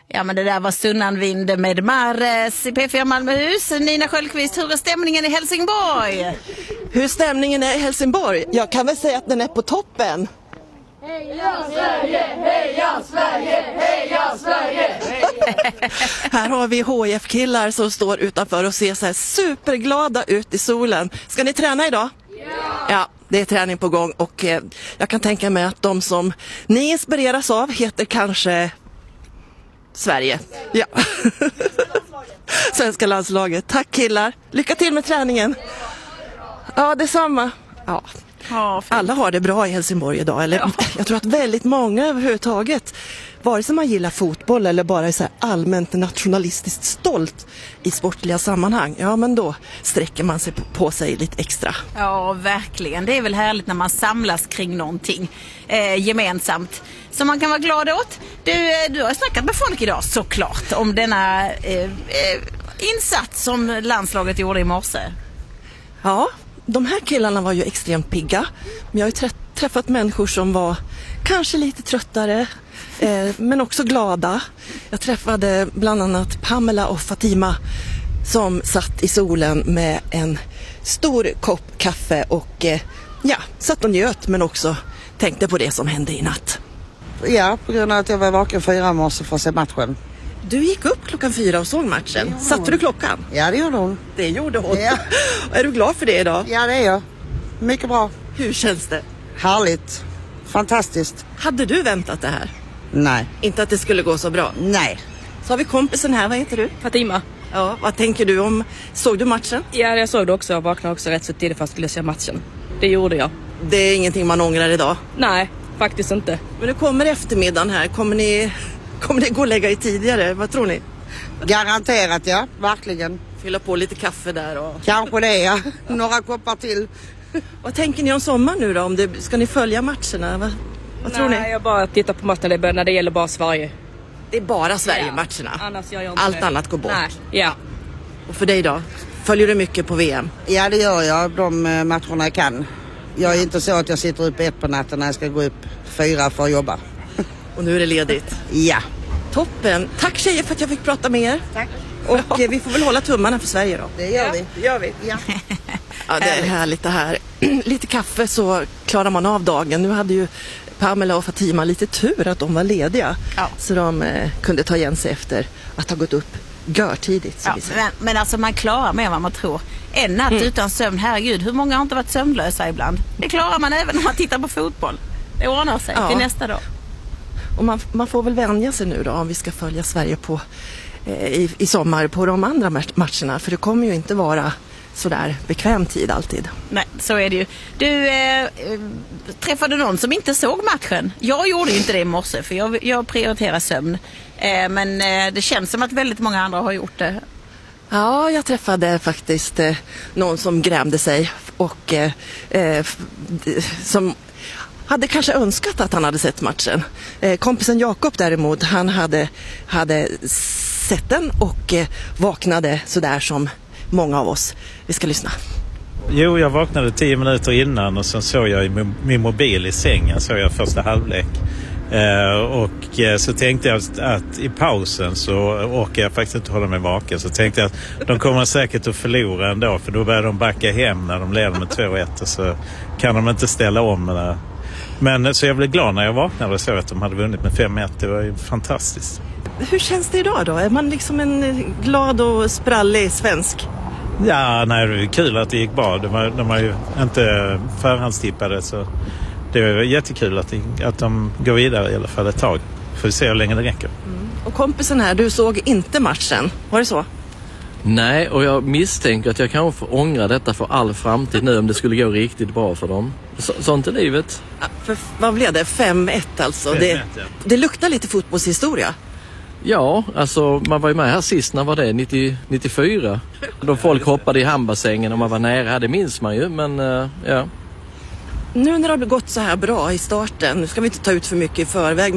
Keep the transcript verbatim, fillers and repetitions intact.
Ja, men det där var Sunnan Vind med Mares i P fyra Malmöhus. Nina Sköldqvist, hur är stämningen i Helsingborg? Hur stämningen är i Helsingborg? Jag kan väl säga att den är på toppen. Heja Sverige, heja Sverige, heja Sverige! Här har vi H I F-killar som står utanför och ser så här superglada ut i solen. Ska ni träna idag? Ja! Ja, det är träning på gång och eh, jag kan tänka mig att de som ni inspireras av heter kanske Sverige. Ja. Svenska landslaget. Tack killar. Lycka till med träningen. Ja, detsamma. Ja. Alla har det bra i Helsingborg idag. Eller, ja. Jag tror att väldigt många överhuvudtaget, vare sig man gillar fotboll eller bara är så här allmänt nationalistiskt stolt i sportliga sammanhang, ja men då sträcker man sig på, på sig lite extra. Ja, verkligen. Det är väl härligt när man samlas kring någonting eh, gemensamt som man kan vara glad åt. Du, du har snackat med folk idag såklart om denna eh, eh, insats som landslaget gjorde i morse. Ja, de här killarna var ju extremt pigga. Men jag har ju träffat människor som var kanske lite tröttare eh, men också glada. Jag träffade bland annat Pamela och Fatima som satt i solen med en stor kopp kaffe och eh, ja, satt och njöt men också tänkte på det som hände i natt. Ja, på grund av att jag var vaken fyra morse för att se matchen. Du gick upp klockan fyra och såg matchen. Ja. Satte du klockan? Ja, det gjorde hon. Det gjorde hon. Ja. Är du glad för det idag? Ja, det är jag. Mycket bra. Hur känns det? Härligt. Fantastiskt. Hade du väntat det här? Nej. Inte att det skulle gå så bra? Nej. Så har vi kompisen här, vad heter du? Fatima. Ja, vad tänker du om, såg du matchen? Ja, jag såg det också. Jag vaknade också rätt så tidigt för att skulle se matchen. Det gjorde jag. Det är ingenting man ångrar idag? Nej, faktiskt inte. Men nu kommer eftermiddagen här. Kommer ni, kommer ni gå och lägga i tidigare? Vad tror ni? Garanterat, ja. Verkligen. Fylla på lite kaffe där och... Kanske det, ja. Några koppar till. Vad tänker ni om sommaren nu då? Om det, ska ni följa matcherna? Vad, vad tror ni? Nej, jag bara tittar på matchen när det gäller bara Sverige. Det är bara Sverige-matcherna? Ja. Annars gör jag inte allt det. Annat går bort? Nej, ja. Och för dig då? Följer du mycket på V M? Ja, det gör jag. De matcherna jag kan. Jag är inte så att jag sitter upp ett på natten när jag ska gå upp fyra för att jobba. Och nu är det ledigt? Ja. Toppen. Tack tjejer för att jag fick prata med er. Tack. Och ja. Vi får väl hålla tummarna för Sverige då. Det gör ja, vi. Det gör vi. Ja. Ja, det är härligt det här. Lite kaffe så klarar man av dagen. Nu hade ju Pamela och Fatima lite tur att de var lediga. Ja. Så de eh, kunde ta igen sig efter att ha gått upp görtidigt. Ja, men, men alltså man klarar mer än vad man tror. En natt mm. utan sömn, herregud. Hur många har inte varit sömnlösa ibland? Det klarar man även om man tittar på fotboll. Det ordnar sig ja. Till nästa dag. Och man, man får väl vänja sig nu då om vi ska följa Sverige på, eh, i, i sommar på de andra matcherna. För det kommer ju inte vara sådär bekväm tid alltid. Nej, så är det ju. Du eh, träffade någon som inte såg matchen. Jag gjorde ju inte det i morse för jag, jag prioriterar sömn. Eh, men eh, det känns som att väldigt många andra har gjort det. Ja, jag träffade faktiskt eh, någon som grämde sig och eh, eh, som hade kanske önskat att han hade sett matchen. Eh, kompisen Jakob däremot, han hade, hade sett den och eh, vaknade sådär som många av oss. Vi ska lyssna. Jo, jag vaknade tio minuter innan och sen såg jag i min mobil i sängen, såg jag första halvlek. Eh, och eh, så tänkte jag att, att i pausen så orkar jag faktiskt inte hålla mig vaken. Så tänkte jag att de kommer säkert att förlora ändå, för då börjar de backa hem när de leder med två ett och så kan de inte ställa om det. Men så jag blev glad när jag vaknade och såg att de hade vunnit med fem ett. Det var ju fantastiskt. Hur känns det idag då? Är man liksom en glad och sprallig svensk? Ja, nej, det är kul att det gick bra. De var, de var ju inte förhandstippade, så det var jättekul att, det, att de går vidare i alla fall ett tag. Får vi se hur länge det räcker. Mm. Och kompisen här, du såg inte matchen. Var det så? Nej, och jag misstänker att jag kanske får ångra detta för all framtid nu om det skulle gå riktigt bra för dem. Så, sånt är livet. Ja, för, vad blev det? fem ett alltså. fem ett, det, ja. det luktar lite fotbollshistoria. Ja, alltså man var ju med här sist, när var det? nittio, nittiofyra. Då folk hoppade i handbassängen och man var nära, det minns man ju, men uh, ja. Nu när det har gått så här bra i starten, nu ska vi inte ta ut för mycket i förväg.